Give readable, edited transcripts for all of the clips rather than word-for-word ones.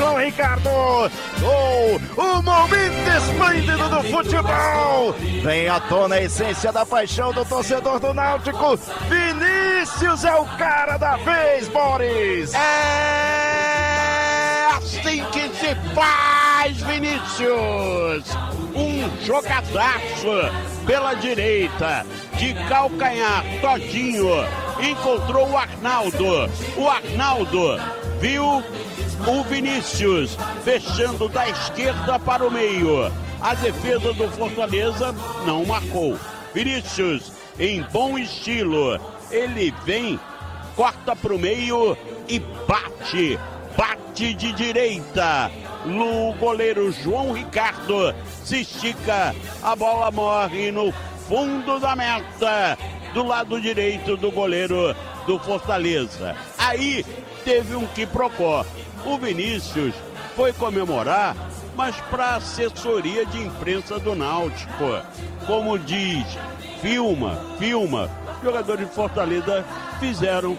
João Ricardo. Gol! O momento esplêndido do futebol. Vem à tona a essência da paixão do torcedor do Náutico. Vinícius é o cara da vez, Boris. É assim que se faz, Vinícius. Um jogadaço pela direita, de calcanhar, todinho. Encontrou o Arnaldo. O Arnaldo viu o Vinícius fechando da esquerda para o meio. A defesa do Fortaleza não marcou. Vinícius em bom estilo. Ele vem, corta para o meio e bate. Bate de direita. O goleiro João Ricardo se estica. A bola morre no fundo da meta, do lado direito do goleiro do Fortaleza. Aí teve um quiprocó. O Vinícius foi comemorar, mas para a assessoria de imprensa do Náutico. Como diz, filma. Jogadores de Fortaleza fizeram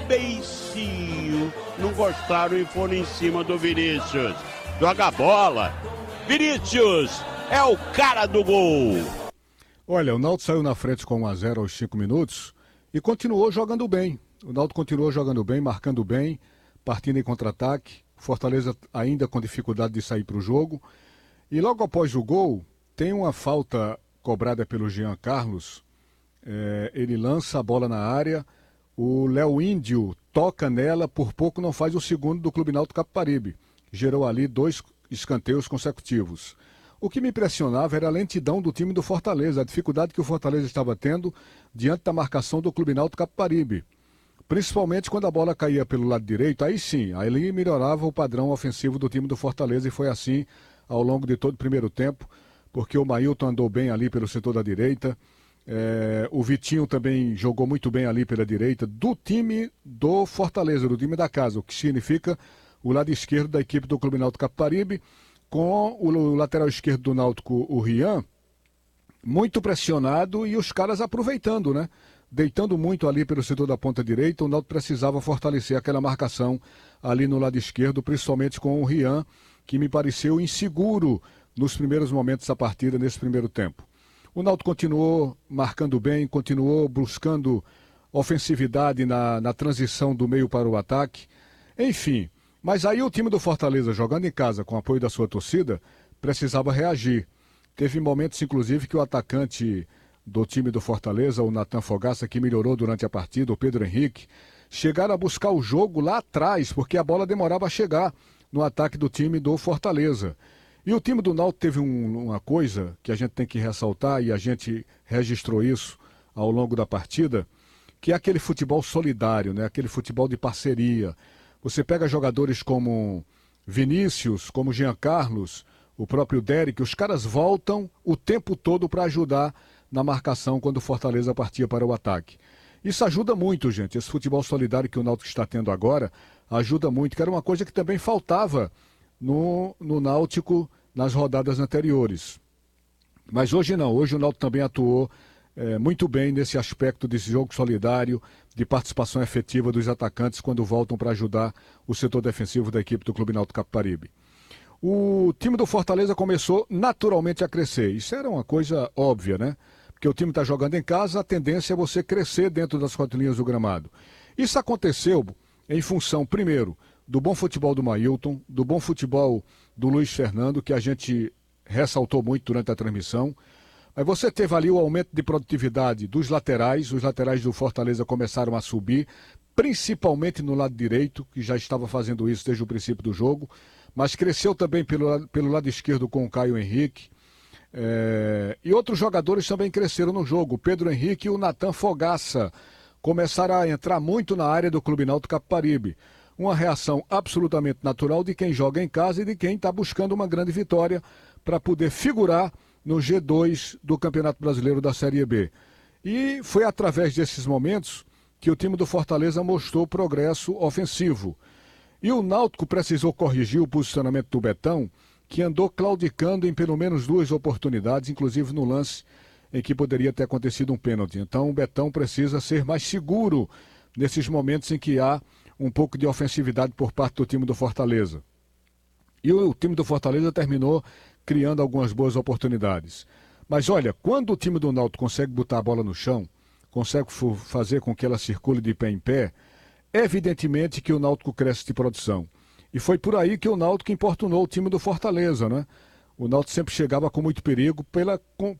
beicinho, não gostaram e foram em cima do Vinícius. Joga a bola. Vinícius é o cara do gol. Olha, o Náutico saiu na frente com 1-0 aos 5 minutos e continuou jogando bem. O Náutico continuou jogando bem, marcando bem, partindo em contra-ataque. Fortaleza ainda com dificuldade de sair para o jogo. E logo após o gol, tem uma falta cobrada pelo Jean Carlos. Ele lança a bola na área. O Léo Índio toca nela, por pouco não faz o segundo do Clube Náutico Capibaribe. Gerou ali 2 escanteios consecutivos. O que me impressionava era a lentidão do time do Fortaleza, a dificuldade que o Fortaleza estava tendo diante da marcação do Clube Náutico Capibaribe. Principalmente quando a bola caía pelo lado direito, aí sim, aí melhorava o padrão ofensivo do time do Fortaleza e foi assim ao longo de todo o primeiro tempo, porque o Mailton andou bem ali pelo setor da direita, o Vitinho também jogou muito bem ali pela direita, do time do Fortaleza, do time da casa, o que significa o lado esquerdo da equipe do Clube Náutico Capibaribe, com o lateral esquerdo do Náutico, o Rian, muito pressionado e os caras aproveitando, né? Deitando muito ali pelo setor da ponta direita, o Náutico precisava fortalecer aquela marcação ali no lado esquerdo, principalmente com o Rian, que me pareceu inseguro nos primeiros momentos da partida, nesse primeiro tempo. O Náutico continuou marcando bem, continuou buscando ofensividade na transição do meio para o ataque. Enfim, mas aí o time do Fortaleza, jogando em casa com o apoio da sua torcida, precisava reagir. Teve momentos, inclusive, que o atacante do time do Fortaleza, o Natan Fogaça, que melhorou durante a partida, o Pedro Henrique, chegaram a buscar o jogo lá atrás, porque a bola demorava a chegar no ataque do time do Fortaleza. E o time do Náutico teve uma coisa que a gente tem que ressaltar, e a gente registrou isso ao longo da partida, que é aquele futebol solidário, né? Aquele futebol de parceria. Você pega jogadores como Vinícius, como Jean Carlos, o próprio Derek, os caras voltam o tempo todo para ajudar na marcação quando o Fortaleza partia para o ataque. Isso ajuda muito, gente. Esse futebol solidário que o Náutico está tendo agora ajuda muito, que era uma coisa que também faltava no Náutico nas rodadas anteriores. Mas hoje não. Hoje o Náutico também atuou muito bem nesse aspecto desse jogo solidário, de participação efetiva dos atacantes quando voltam para ajudar o setor defensivo da equipe do Clube Náutico Capibaribe. O time do Fortaleza começou naturalmente a crescer. Isso era uma coisa óbvia, né? Porque o time está jogando em casa, a tendência é você crescer dentro das 4 linhas do gramado. Isso aconteceu em função, primeiro, do bom futebol do Mailton, do bom futebol do Luiz Fernando, que a gente ressaltou muito durante a transmissão. Mas você teve ali o aumento de produtividade dos laterais, os laterais do Fortaleza começaram a subir, principalmente no lado direito, que já estava fazendo isso desde o princípio do jogo, mas cresceu também pelo lado esquerdo com o Caio Henrique. E outros jogadores também cresceram no jogo, o Pedro Henrique e o Natan Fogaça começaram a entrar muito na área do Clube Náutico Capibaribe. Uma reação absolutamente natural de quem joga em casa e de quem está buscando uma grande vitória para poder figurar no G2 do Campeonato Brasileiro da Série B. E foi através desses momentos que o time do Fortaleza mostrou progresso ofensivo. E o Náutico precisou corrigir o posicionamento do Betão, que andou claudicando em pelo menos 2 oportunidades, inclusive no lance em que poderia ter acontecido um pênalti. Então o Betão precisa ser mais seguro nesses momentos em que há um pouco de ofensividade por parte do time do Fortaleza. E o time do Fortaleza terminou criando algumas boas oportunidades. Mas olha, quando o time do Náutico consegue botar a bola no chão, consegue fazer com que ela circule de pé em pé, evidentemente que o Náutico cresce de produção. E foi por aí que o Náutico importunou o time do Fortaleza, né? O Náutico sempre chegava com muito perigo pela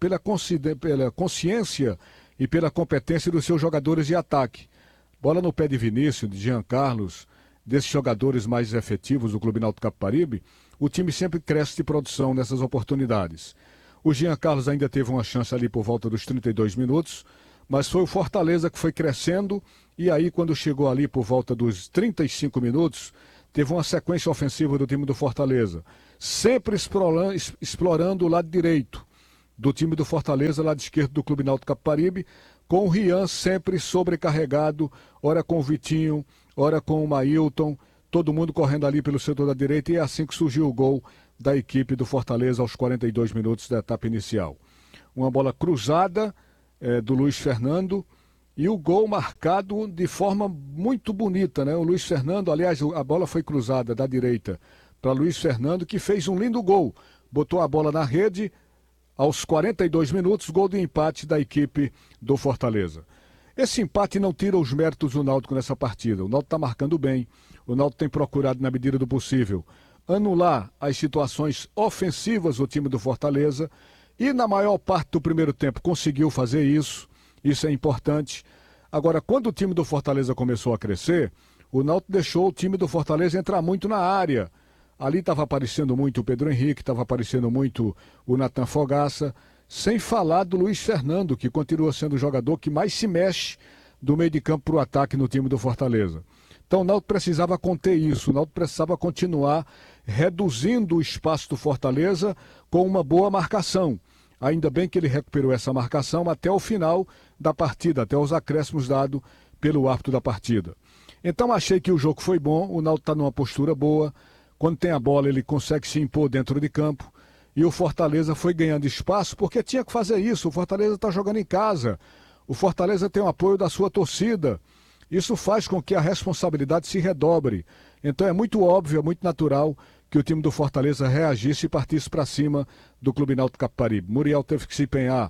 consciência e pela competência dos seus jogadores de ataque. Bola no pé de Vinícius, de Jean Carlos, desses jogadores mais efetivos do Clube Náutico Capibaribe, o time sempre cresce de produção nessas oportunidades. O Jean Carlos ainda teve uma chance ali por volta dos 32 minutos, mas foi o Fortaleza que foi crescendo, e aí quando chegou ali por volta dos 35 minutos, teve uma sequência ofensiva do time do Fortaleza, sempre explorando o lado direito do time do Fortaleza, lado esquerdo do Clube Náutico Capibaribe, com o Rian sempre sobrecarregado, ora com o Vitinho, ora com o Mailton, todo mundo correndo ali pelo setor da direita, e é assim que surgiu o gol da equipe do Fortaleza aos 42 minutos da etapa inicial. Uma bola cruzada do Luiz Fernando, e o gol marcado de forma muito bonita, né? O Luiz Fernando, aliás, a bola foi cruzada da direita para Luiz Fernando, que fez um lindo gol. Botou a bola na rede, aos 42 minutos, gol de empate da equipe do Fortaleza. Esse empate não tira os méritos do Náutico nessa partida. O Náutico está marcando bem, o Náutico tem procurado, na medida do possível, anular as situações ofensivas do time do Fortaleza, e na maior parte do primeiro tempo conseguiu fazer isso. Isso é importante. Agora, quando o time do Fortaleza começou a crescer, o Náutico deixou o time do Fortaleza entrar muito na área. Ali estava aparecendo muito o Pedro Henrique, estava aparecendo muito o Natan Fogaça, sem falar do Luiz Fernando, que continua sendo o jogador que mais se mexe do meio de campo para o ataque no time do Fortaleza. Então o Náutico precisava conter isso, o Náutico precisava continuar reduzindo o espaço do Fortaleza com uma boa marcação. Ainda bem que ele recuperou essa marcação até o final da partida, até os acréscimos dados pelo árbitro da partida. Então achei que o jogo foi bom, o Náutico está numa postura boa, quando tem a bola ele consegue se impor dentro de campo, e o Fortaleza foi ganhando espaço porque tinha que fazer isso. O Fortaleza está jogando em casa, o Fortaleza tem o apoio da sua torcida, isso faz com que a responsabilidade se redobre. Então é muito óbvio, é muito natural que o time do Fortaleza reagisse e partisse para cima do Clube Náutico Capibaribe. Muriel teve que se empenhar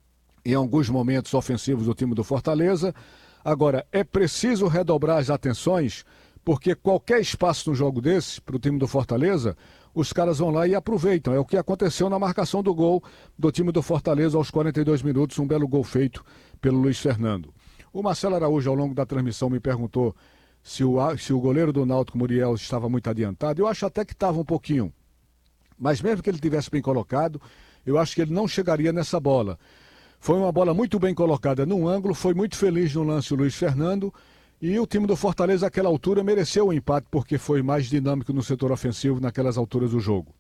em alguns momentos ofensivos do time do Fortaleza. Agora, é preciso redobrar as atenções, porque qualquer espaço no jogo desse, para o time do Fortaleza, os caras vão lá e aproveitam. É o que aconteceu na marcação do gol do time do Fortaleza aos 42 minutos, um belo gol feito pelo Luiz Fernando. O Marcelo Araújo, ao longo da transmissão, me perguntou se o goleiro do Náutico, Muriel, estava muito adiantado. Eu acho até que estava um pouquinho. Mas mesmo que ele tivesse bem colocado, eu acho que ele não chegaria nessa bola. Foi uma bola muito bem colocada no ângulo, foi muito feliz no lance o Luiz Fernando, e o time do Fortaleza, àquela altura, mereceu o empate, porque foi mais dinâmico no setor ofensivo naquelas alturas do jogo.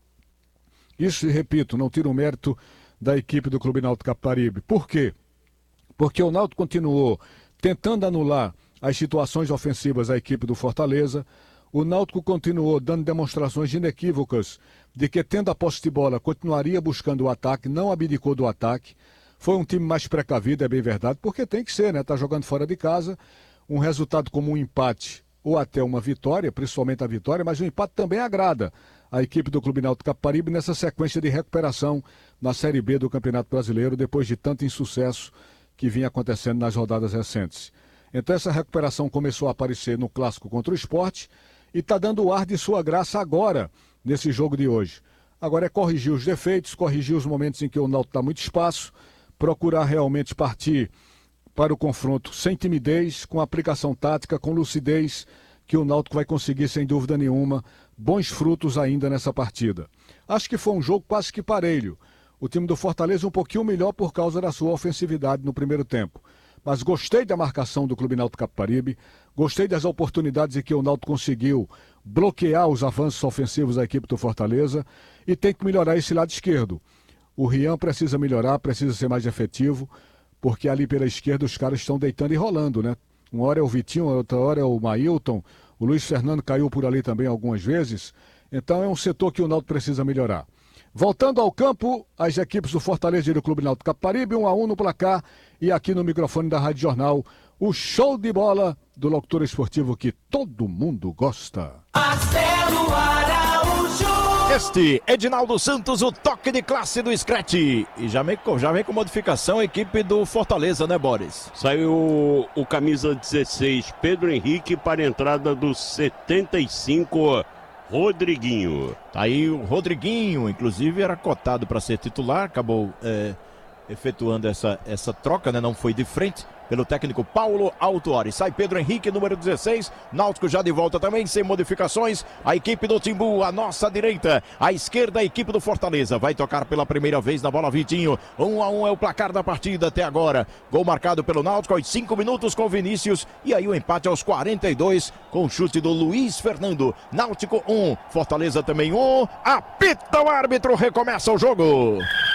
Isso, repito, não tira o mérito da equipe do Clube Náutico Capibaribe. Por quê? Porque o Náutico continuou tentando anular as situações ofensivas da equipe do Fortaleza. O Náutico continuou dando demonstrações inequívocas de que, tendo a posse de bola, continuaria buscando o ataque, não abdicou do ataque. Foi um time mais precavido, é bem verdade, porque tem que ser, né? Tá jogando fora de casa. Um resultado como um empate ou até uma vitória, principalmente a vitória, mas o empate também agrada a equipe do Clube Náutico Capibaribe nessa sequência de recuperação na Série B do Campeonato Brasileiro, depois de tanto insucesso que vinha acontecendo nas rodadas recentes. Então essa recuperação começou a aparecer no clássico contra o Sport e está dando o ar de sua graça agora, nesse jogo de hoje. Agora é corrigir os defeitos, corrigir os momentos em que o Náutico dá muito espaço, procurar realmente partir para o confronto sem timidez, com aplicação tática, com lucidez, que o Náutico vai conseguir, sem dúvida nenhuma, bons frutos ainda nessa partida. Acho que foi um jogo quase que parelho. O time do Fortaleza um pouquinho melhor por causa da sua ofensividade no primeiro tempo. Mas gostei da marcação do Clube Náutico Capibaribe, gostei das oportunidades em que o Náutico conseguiu bloquear os avanços ofensivos da equipe do Fortaleza, e tem que melhorar esse lado esquerdo. O Rian precisa melhorar, precisa ser mais efetivo, porque ali pela esquerda os caras estão deitando e rolando, né? Uma hora é o Vitinho, outra hora é o Mailton, o Luiz Fernando caiu por ali também algumas vezes, então é um setor que o Náutico precisa melhorar. Voltando ao campo, as equipes do Fortaleza e do Clube Náutico Capibaribe, 1-1 no placar, e aqui no microfone da Rádio Jornal, o show de bola do locutor esportivo que todo mundo gosta. Marcelo Araújo. Este, Edinaldo Santos, o toque de classe do Scratch. E já vem com modificação a equipe do Fortaleza, né, Boris? Saiu o camisa 16, Pedro Henrique, para a entrada do 75, Rodriguinho. Tá aí o Rodriguinho, inclusive era cotado para ser titular, acabou efetuando essa troca, né? Não foi de frente pelo técnico Paulo Autuori. Sai Pedro Henrique, número 16. Náutico já de volta também, sem modificações. A equipe do Timbu, a nossa direita. À esquerda, a equipe do Fortaleza. Vai tocar pela primeira vez na bola Vitinho. 1-1 é o placar da partida até agora. Gol marcado pelo Náutico aos 5 minutos com Vinícius. E aí o empate aos 42 com o chute do Luiz Fernando. Náutico 1, Fortaleza também 1. Apita o árbitro, recomeça o jogo.